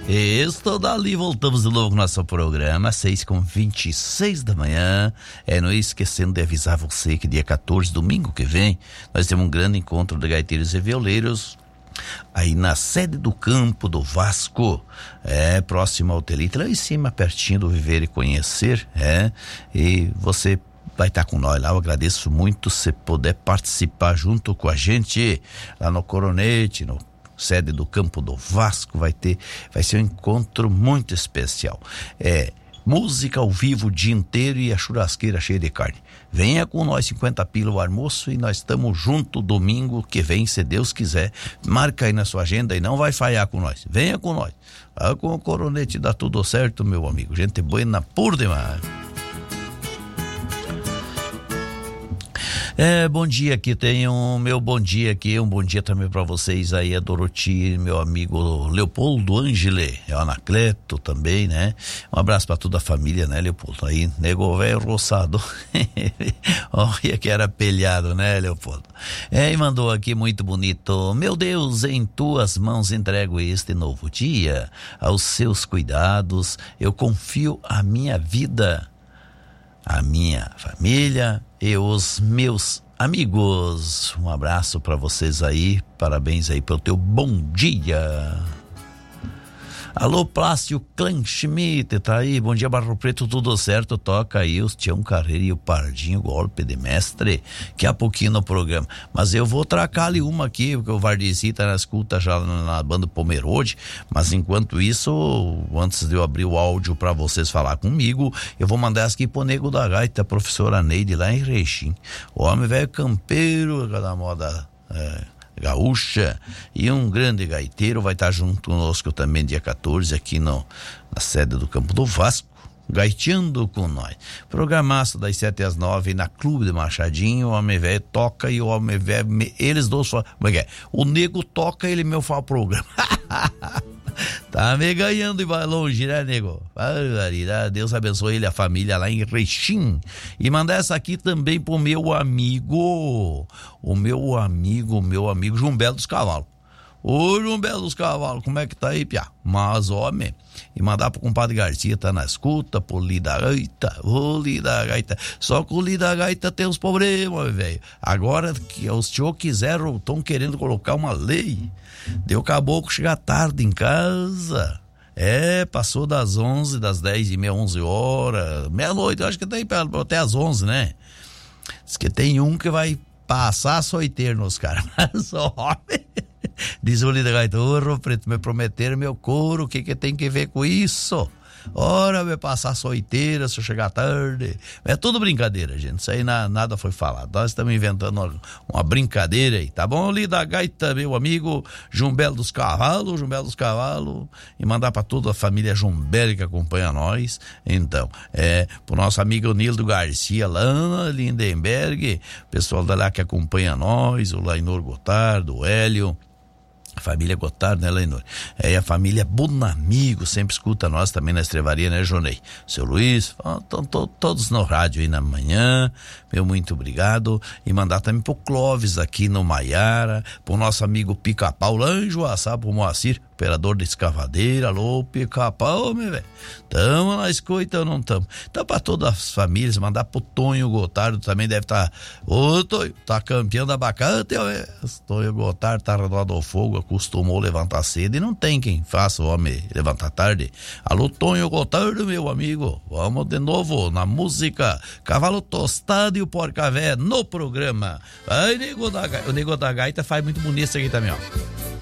Estou dali, voltamos de novo com o nosso programa, 6h26 da manhã. Não esquecendo de avisar você que dia 14, domingo que vem, nós temos um grande encontro de gaiteiros e violeiros aí na sede do campo do Vasco, próximo ao Telite, lá em cima, pertinho do Viver e Conhecer, e você vai estar com nós lá. Eu agradeço muito se puder participar junto com a gente lá no Coronete, no sede do campo do Vasco. Vai ser um encontro muito especial. Música ao vivo o dia inteiro e a churrasqueira cheia de carne. Venha com nós, 50 pila o almoço, e nós estamos junto domingo que vem, se Deus quiser. Marca aí na sua agenda e não vai falhar com nós. Venha com nós. Com o Coronete dá tudo certo, meu amigo. Gente buena por demais. Bom dia aqui, meu bom dia aqui, um bom dia também para vocês aí, a Doroti, meu amigo Leopoldo Angele, o Anacleto também, né? Um abraço para toda a família, né, Leopoldo? Aí, nego velho roçado. Olha que era pelhado, né, Leopoldo? E mandou aqui muito bonito: meu Deus, em tuas mãos entrego este novo dia, aos seus cuidados eu confio a minha vida, a minha família e os meus amigos. Um abraço para vocês aí, parabéns aí pelo teu bom dia. Alô, Plácio Clan Schmidt, tá aí, bom dia, Barro Preto, tudo certo? Toca aí o Tião Carreira e o Pardinho, golpe de mestre, que a pouquinho no programa. Mas eu vou tracar ali uma aqui, porque o Vardeci tá na escuta já na banda Pomerode. Mas enquanto isso, antes de eu abrir o áudio pra vocês falar comigo, eu vou mandar essa aqui pro Nego da Gaita, a professora Neide, lá em Rechim. O homem velho campeiro, da moda gaúcha, e um grande gaiteiro vai estar junto conosco também dia 14 aqui na sede do campo do Vasco, gaiteando com nós. Programaço das 7 às 9 na Clube de Machadinho. O homem velho toca e o homem velho, eles dois falam, como é que é? O nego toca, ele meu fala o programa. Tá me ganhando e vai longe, né, nego? Deus abençoe ele, a família lá em Rechim. E mandar essa aqui também pro meu amigo João Belo dos Cavalos. Ô, João Belo dos Cavalos, como é que tá aí, piá? Mas, homem, e mandar pro compadre Garcia, tá na escuta, pro Lida Gaita. Só que o Lida Gaita tem uns problemas, velho. Agora que os tio quiseram, estão querendo colocar uma lei. Deu caboclo chegar tarde em casa. Passou das 11, das 10h30, 11 horas, meia-noite, eu acho que tem até as 11, né? Diz que tem um que vai passar soiteiro nos caras. Mas, homem, diz o Lida Gaita, ô, Preto, me prometeram meu couro, o que tem que ver com isso? Ora, vai passar soiteira se eu chegar tarde. É tudo brincadeira, gente. Isso aí nada foi falado. Nós estamos inventando uma brincadeira aí, tá bom? Lida Gaita, meu amigo João Belo dos Cavalos. E mandar pra toda a família Jumbel que acompanha nós. Então, pro nosso amigo Nildo Garcia lá na Lindenberg, o pessoal da lá que acompanha nós, o Lainor Gotardo, o Hélio. A família Gotardo, né, Leinor? A família Bonamigo sempre escuta nós também na Estrevaria, né, Jonei? Seu Luiz, estão todos no rádio aí na manhã, meu muito obrigado. E mandar também pro Clóvis aqui no Maiara, pro nosso amigo Pica-Pau, lá em Joaçá, pro Moacir, operador de escavadeira. Alô, Pica-Pau, meu velho. Tamo na escuta ou não tamo? Então, pra todas as famílias, mandar pro Tonho Gotardo também deve estar. Ô, Tonho, tá campeão da abacate, ó. Tonho Gotardo tá redondo ao fogo, acostumou levantar cedo e não tem quem faça o homem levantar tarde. Alô, Tonho Gotardo, meu amigo. Vamos de novo na música Cavalo Tostado e o Porca Véia no programa. Aí, o Nego da Gaita faz muito bonito isso aqui também, ó.